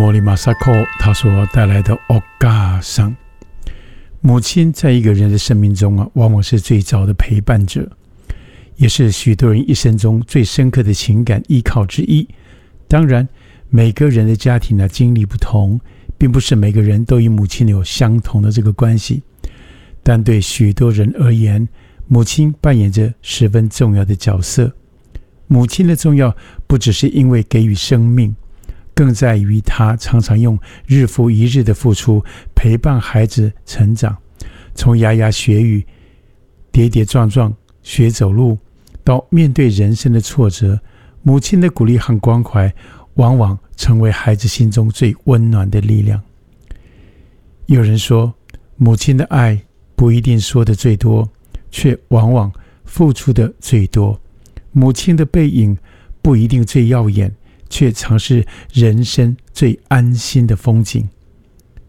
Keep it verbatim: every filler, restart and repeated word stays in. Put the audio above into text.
莫里马萨克他所带来的欧嘎桑。母亲在一个人的生命中啊，往往是最早的陪伴者，也是许多人一生中最深刻的情感依靠之一。当然，每个人的家庭啊经历不同，并不是每个人都与母亲有相同的这个关系，但对许多人而言，母亲扮演着十分重要的角色。母亲的重要不只是因为给予生命，更在于她常常用日复一日的付出陪伴孩子成长，从牙牙学语、跌跌撞撞学走路，到面对人生的挫折，母亲的鼓励和关怀往往成为孩子心中最温暖的力量。有人说，母亲的爱不一定说的最多，却往往付出的最多。母亲的背影不一定最耀眼，却常是人生最安心的风景。